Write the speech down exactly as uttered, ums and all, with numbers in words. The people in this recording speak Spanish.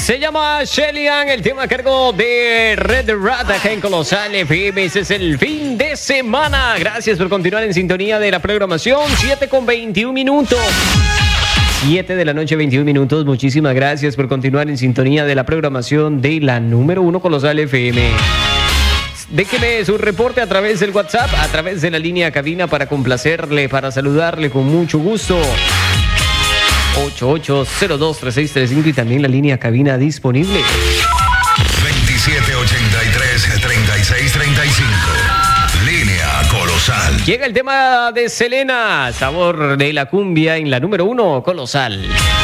Se llama Shellyan, el tema a cargo de Red Rat acá en Colosal F M. Ese es el fin de semana. Gracias por continuar en sintonía de la programación. siete con veintiún minutos. siete de la noche, veintiún minutos. Muchísimas gracias por continuar en sintonía de la programación de la número uno Colosal F M. Déjeme su reporte a través del WhatsApp, a través de la línea cabina para complacerle, para saludarle con mucho gusto. ocho ocho cero dos tres seis tres cinco y también la línea cabina disponible. veintisiete ochenta y tres, treinta y seis treinta y cinco. Línea Colosal. Llega el tema de Selena, sabor de la cumbia en la número uno Colosal.